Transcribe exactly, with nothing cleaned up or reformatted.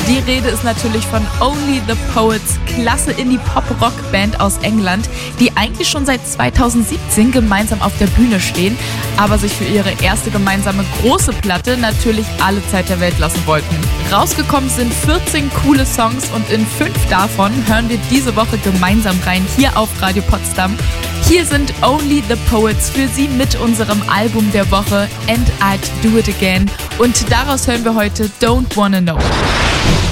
Die Rede ist natürlich von Only the Poets, klasse Indie-Pop-Rock-Band aus England, die eigentlich schon seit zweitausendsiebzehn gemeinsam auf der Bühne stehen, aber sich für ihre erste gemeinsame große Platte natürlich alle Zeit der Welt lassen wollten. Rausgekommen sind vierzehn coole Songs und in fünf davon hören wir diese Woche gemeinsam rein, hier auf Radio Potsdam. Hier sind Only the Poets für Sie mit unserem Album der Woche And I'd Do It Again und daraus hören wir heute Don't Wanna Know.